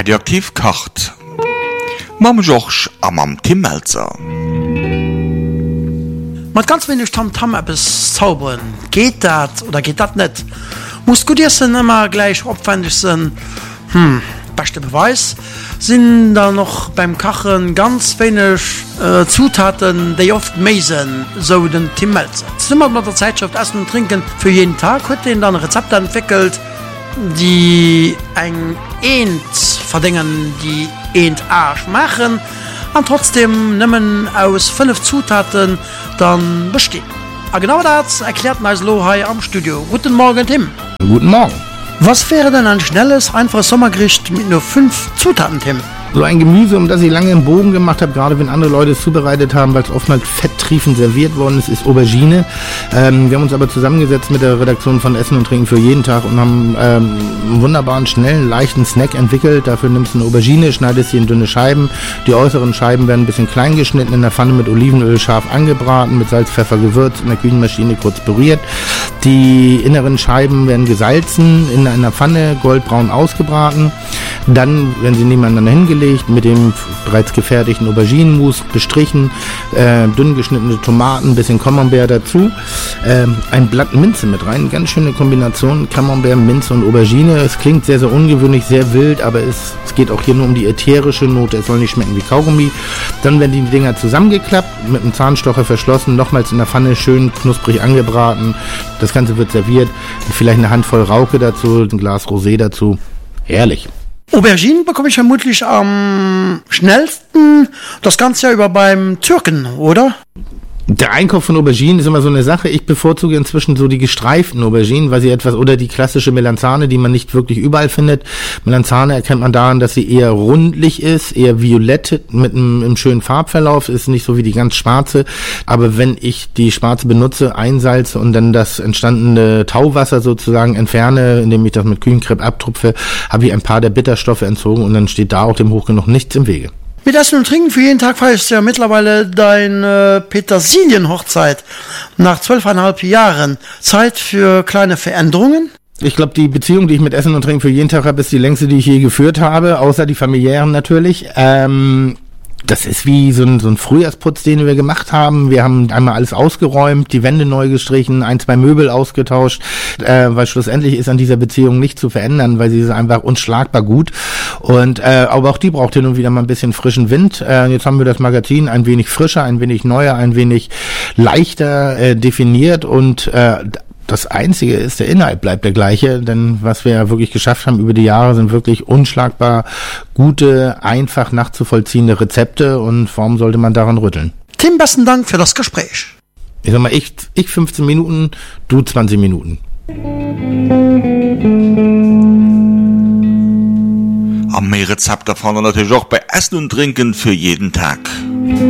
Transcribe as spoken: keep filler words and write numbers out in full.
Radioaktiv kocht. Mam Joch am am Tim Melzer. Mit ganz wenig Tamtam etwas zaubern. Geht das oder geht das nicht? Muss gut essen immer gleich aufwendig sein? Hm, beste Beweis sind da noch beim Kochen ganz wenig äh, Zutaten, die oft mehr sind, so den Tim Melzer. Zimmer mit der Zeitschrift Essen und Trinken für jeden Tag hat er dann Rezepte entwickelt, die ein Ent verdingen, die Ent Arsch machen und trotzdem nehmen aus fünf Zutaten dann bestehen. Aber genau das erklärt mir Lohai am Studio. Guten Morgen, Tim. Guten Morgen. Was wäre denn ein schnelles, einfaches Sommergericht mit nur fünf Zutaten, Tim? So ein Gemüse, um das ich lange einen Bogen gemacht habe, gerade wenn andere Leute es zubereitet haben, weil es oftmals fetttriefend serviert worden ist, ist Aubergine. Ähm, wir haben uns aber zusammengesetzt mit der Redaktion von Essen und Trinken für jeden Tag und haben ähm, einen wunderbaren, schnellen, leichten Snack entwickelt. Dafür nimmst du eine Aubergine, schneidest sie in dünne Scheiben. Die äußeren Scheiben werden ein bisschen klein geschnitten, in der Pfanne mit Olivenöl scharf angebraten, mit Salz, Pfeffer gewürzt, in der Küchenmaschine kurz püriert. Die inneren Scheiben werden gesalzen, in einer Pfanne goldbraun ausgebraten. Dann werden sie nebeneinander hingelegt, mit dem bereits gefertigten Auberginenmus bestrichen, äh, dünn geschnittene Tomaten, bisschen Camembert dazu, äh, ein Blatt Minze mit rein, ganz schöne Kombination, Camembert, Minze und Aubergine. Es klingt sehr, sehr ungewöhnlich, sehr wild, aber es, es geht auch hier nur um die ätherische Note, es soll nicht schmecken wie Kaugummi. Dann werden die Dinger zusammengeklappt, mit einem Zahnstocher verschlossen, nochmals in der Pfanne schön knusprig angebraten. Das Ganze wird serviert, vielleicht eine Handvoll Rauke dazu, ein Glas Rosé dazu. Herrlich. Aubergine bekomme ich vermutlich am schnellsten das ganze Jahr über beim Türken, oder? Der Einkauf von Auberginen ist immer so eine Sache. Ich bevorzuge inzwischen so die gestreiften Auberginen, weil sie etwas, oder die klassische Melanzane, die man nicht wirklich überall findet. Melanzane erkennt man daran, dass sie eher rundlich ist, eher violett mit einem, einem schönen Farbverlauf, ist nicht so wie die ganz schwarze. Aber wenn ich die schwarze benutze, einsalze und dann das entstandene Tauwasser sozusagen entferne, indem ich das mit Küchenkrepp abtupfe, habe ich ein paar der Bitterstoffe entzogen und dann steht da auch dem Hochgen noch nichts im Wege. Mit Essen und Trinken für jeden Tag feierst du ja mittlerweile deine Petersilienhochzeit. Nach zwölfeinhalb Jahren. Zeit für kleine Veränderungen? Ich glaube, die Beziehung, die ich mit Essen und Trinken für jeden Tag habe, ist die längste, die ich je geführt habe, außer die familiären natürlich. Ähm... Das ist wie so ein, so ein Frühjahrsputz, den wir gemacht haben. Wir haben einmal alles ausgeräumt, die Wände neu gestrichen, ein, zwei Möbel ausgetauscht, äh, weil schlussendlich ist an dieser Beziehung nicht zu verändern, weil sie ist einfach unschlagbar gut. Und äh, aber auch die braucht hin und wieder mal ein bisschen frischen Wind. Äh, jetzt haben wir das Magazin ein wenig frischer, ein wenig neuer, ein wenig leichter äh, definiert und äh, das Einzige ist, der Inhalt bleibt der gleiche, denn was wir ja wirklich geschafft haben über die Jahre, sind wirklich unschlagbar gute, einfach nachzuvollziehende Rezepte und warum sollte man daran rütteln? Tim, besten Dank für das Gespräch. Ich sag mal, ich, ich fünfzehn Minuten, du zwanzig Minuten. Am mehr Rezepte davon natürlich auch bei Essen und Trinken für jeden Tag.